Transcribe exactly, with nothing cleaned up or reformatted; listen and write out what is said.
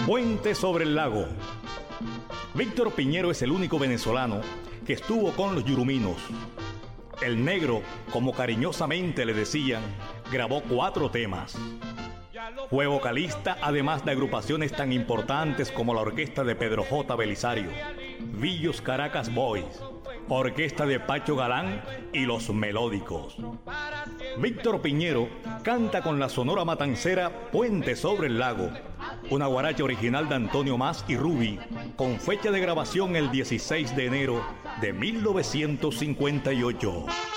Puente sobre el lago. Víctor Piñero es el único venezolano que estuvo con los yuruminos. El Negro, como cariñosamente le decían, grabó cuatro temas. Fue vocalista además de agrupaciones tan importantes como la orquesta de Pedro J. Belisario, Villos Caracas Boys, orquesta de Pacho Galán y Los Melódicos. Víctor Piñero canta con la Sonora Matancera Puente sobre el lago, una guaracha original de Antonio Mas y Ruby, con fecha de grabación el dieciséis de enero de mil novecientos cincuenta y ocho.